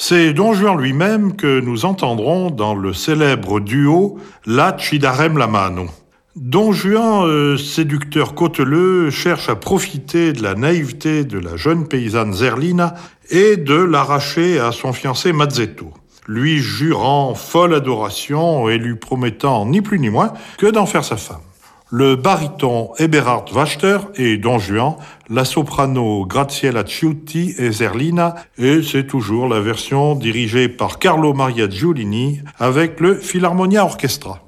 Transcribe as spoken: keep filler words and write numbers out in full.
C'est Don Juan lui-même que nous entendrons dans le célèbre duo La ci darem la mano. Don Juan, euh, séducteur cauteleux, cherche à profiter de la naïveté de la jeune paysanne Zerlina et de l'arracher à son fiancé Mazzetto, lui jurant folle adoration et lui promettant ni plus ni moins que d'en faire sa femme. Le baryton Eberhard Wachter et Don Juan, la soprano Graziella Ciutti et Zerlina, et c'est toujours la version dirigée par Carlo Maria Giulini avec le Philharmonia Orchestra.